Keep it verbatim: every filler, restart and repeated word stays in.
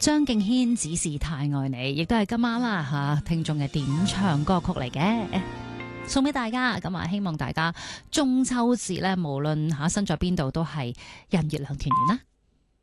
張敬軒只是太愛你，亦都係今晚啦吓聽眾嘅點唱歌曲嚟嘅，送俾大家。咁啊，希望大家中秋節咧，無論吓身在邊度，都係人月兩團圓啦。